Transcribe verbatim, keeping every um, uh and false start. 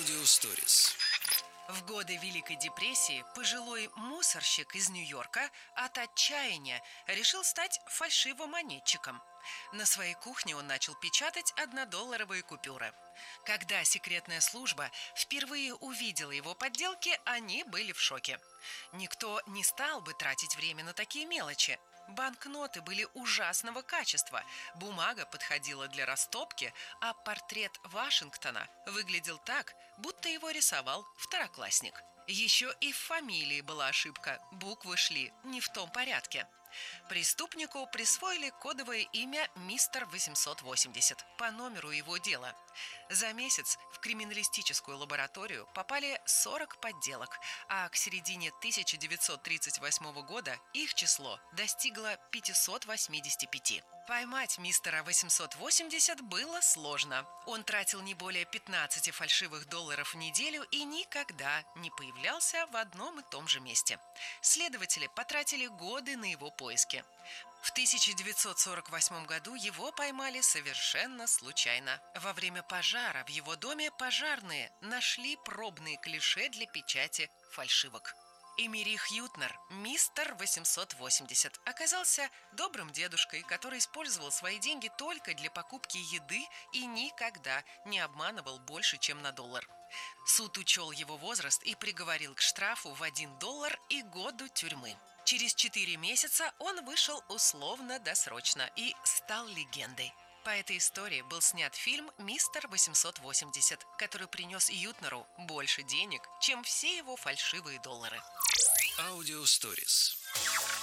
Аудиосторис. В годы Великой депрессии пожилой мусорщик из Нью-Йорка от отчаяния решил стать фальшивомонетчиком. На своей кухне он начал печатать однодолларовые купюры. Когда секретная служба впервые увидела его подделки, они были в шоке. Никто не стал бы тратить время на такие мелочи. Банкноты были ужасного качества, бумага подходила для растопки, а портрет Вашингтона выглядел так, будто его рисовал второклассник. Еще и в фамилии была ошибка, буквы шли не в том порядке. Преступнику присвоили кодовое имя мистер восемьсот восемьдесят по номеру его дела. За месяц в криминалистическую лабораторию попали сорок подделок, а к середине тысяча девятьсот тридцать восьмого года их число достигло пятьсот восемьдесят пять. Поймать мистера восемьсот восемьдесят было сложно. Он тратил не более пятнадцати фальшивых долларов в неделю и никогда не появлялся в одном и том же месте. Следователи потратили годы на его поиски. В тысяча девятьсот сорок восьмом году его поймали совершенно случайно. Во время пожара в его доме пожарные нашли пробные клише для печати фальшивок. Эмирих Ютнер, мистер восемьсот восемьдесят, оказался добрым дедушкой, который использовал свои деньги только для покупки еды и никогда не обманывал больше, чем на доллар. Суд учел его возраст и приговорил к штрафу в один доллар и году тюрьмы. Через четыре месяца он вышел условно-досрочно и стал легендой. По этой истории был снят фильм «Мистер восемьсот восемьдесят», который принес Ютнеру больше денег, чем все его фальшивые доллары. Аудиосторис.